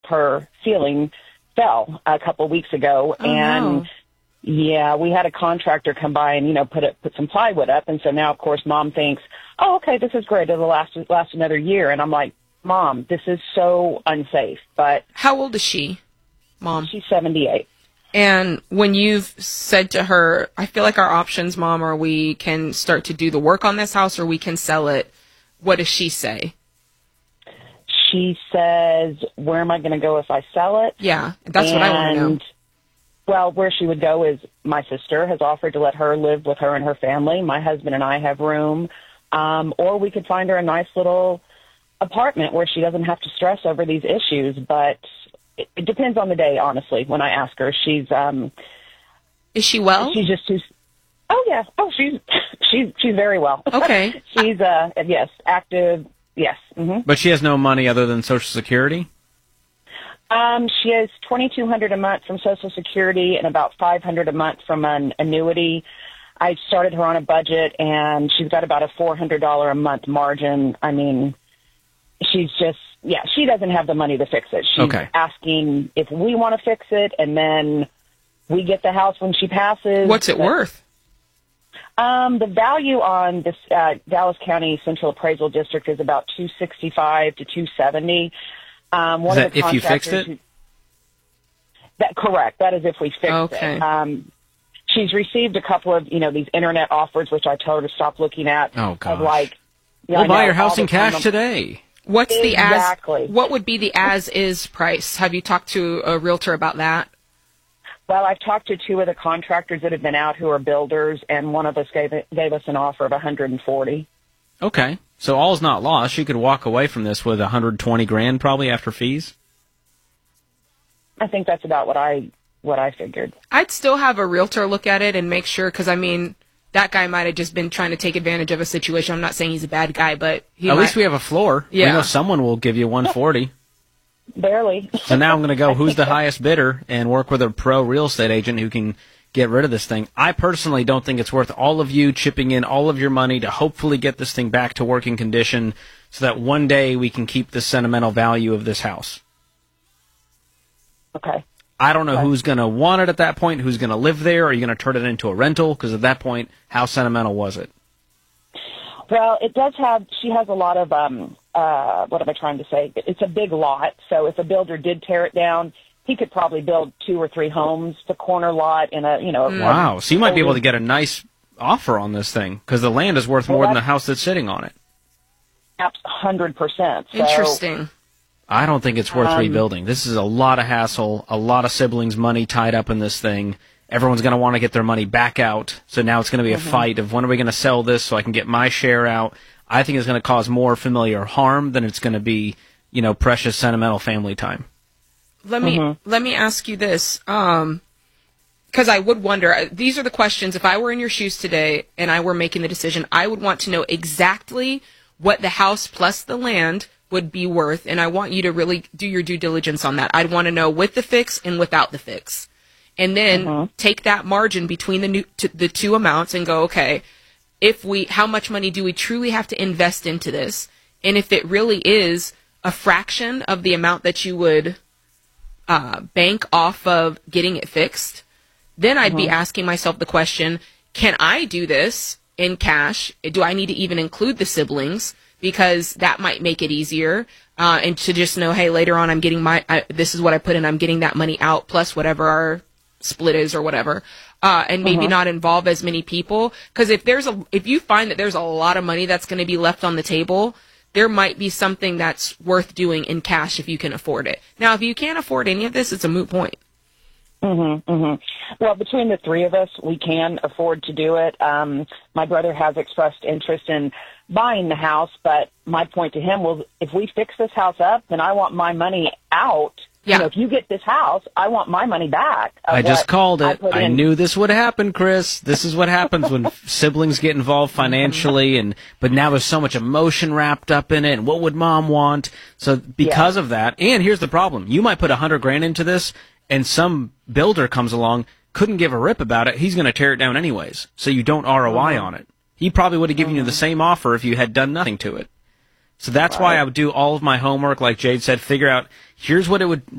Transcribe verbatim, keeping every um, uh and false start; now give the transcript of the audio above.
her ceiling fell a couple weeks ago, oh, and no. yeah, we had a contractor come by and, you know, put it, put some plywood up. And so now, of course, Mom thinks, oh, okay, this is great. It'll last, last another year. And I'm like, Mom, this is so unsafe. But how old is she, Mom? She's seventy-eight. And when you've said to her, I feel like our options, Mom, are we can start to do the work on this house or we can sell it, what does she say? She says, where am I going to go if I sell it? Yeah, that's and, what I want to know. Well, where she would go is my sister has offered to let her live with her and her family. My husband and I have room. Um, or we could find her a nice little apartment where she doesn't have to stress over these issues. But it, it depends on the day, honestly, when I ask her. She's um, Is she well? She's just too... Oh, yeah. Oh, she's she's she's very well. Okay. She's, uh, yes, active, yes. Mm-hmm. But she has no money other than Social Security? Um, she has twenty-two hundred dollars a month from Social Security and about five hundred dollars a month from an annuity. I started her on a budget, and she's got about a four hundred dollars a month margin. I mean, she's just, yeah, she doesn't have the money to fix it. She's okay. asking if we want to fix it, and then we get the house when she passes. What's it but, worth? Um, the value on this uh, Dallas County Central Appraisal District is about two sixty-five to two seventy. Um, one is that of the if you fixed it? Who, that correct. That is if we fixed okay. it. Um, she's received a couple of, you know, these internet offers, which I told her to stop looking at. Oh, gosh. Of like, yeah, we'll buy know, your house in cash of, today. What's exactly. the as? What would be the as-is price? Have you talked to a realtor about that? Well, I've talked to two of the contractors that have been out who are builders, and one of us gave it, gave us an offer of one hundred forty. Okay. So all's not lost. She could walk away from this with one hundred twenty grand probably after fees. I think that's about what I what I figured. I'd still have a realtor look at it and make sure, because I mean, that guy might have just been trying to take advantage of a situation. I'm not saying he's a bad guy, but he at might... least we have a floor. Yeah. We know someone will give you one forty. Barely. So now I'm going to go, who's the highest bidder, and work with a pro real estate agent who can get rid of this thing. I personally don't think it's worth all of you chipping in all of your money to hopefully get this thing back to working condition so that one day we can keep the sentimental value of this house. Okay. I don't know okay. who's going to want it at that point, who's going to live there. Are you going to turn it into a rental? Because at that point, how sentimental was it? Well, it does have, she has a lot of, um, uh, what am I trying to say? It's a big lot, so if a builder did tear it down, he could probably build two or three homes, the corner lot in a, you know. Mm. Wow, so you might be able to get a nice offer on this thing, because the land is worth well, more than the house that's sitting on it. one hundred percent. So, interesting. I don't think it's worth um, rebuilding. This is a lot of hassle, a lot of siblings' money tied up in this thing. Everyone's going to want to get their money back out, so now it's going to be a mm-hmm. fight of when are we going to sell this so I can get my share out. I think it's going to cause more familiar harm than it's going to be, you know, precious sentimental family time. Let me mm-hmm. let me ask you this, um, because I would wonder. These are the questions. If I were in your shoes today and I were making the decision, I would want to know exactly what the house plus the land would be worth, and I want you to really do your due diligence on that. I'd want to know with the fix and without the fix, and then mm-hmm. take that margin between the new, t- the two amounts and go, okay, if we, how much money do we truly have to invest into this, and if it really is a fraction of the amount that you would uh, bank off of getting it fixed, then I'd mm-hmm. be asking myself the question: can I do this in cash? Do I need to even include the siblings? Because that might make it easier, uh, and to just know, hey, later on I'm getting my, I, this is what I put in, I'm getting that money out, plus whatever our split is or whatever, uh, and maybe uh-huh. not involve as many people. Because if there's a, if you find that there's a lot of money that's going to be left on the table, there might be something that's worth doing in cash if you can afford it. Now, if you can't afford any of this, it's a moot point. Mm-hmm, mm-hmm. Well, between the three of us, we can afford to do it. Um, my brother has expressed interest in buying the house, but my point to him was, if we fix this house up, then I want my money out. Yeah. You know, if you get this house, I want my money back. I just called it. I, I knew this would happen, Chris. This is what happens when siblings get involved financially, and but now there's so much emotion wrapped up in it, and what would mom want? So because yeah. of that, and here's the problem. You might put a hundred grand into this, and some builder comes along, couldn't give a rip about it. He's going to tear it down anyways, so you don't R O I mm-hmm. on it. He probably would have given mm-hmm. you the same offer if you had done nothing to it. So that's right. why I would do all of my homework, like Jade said, figure out, here's what it would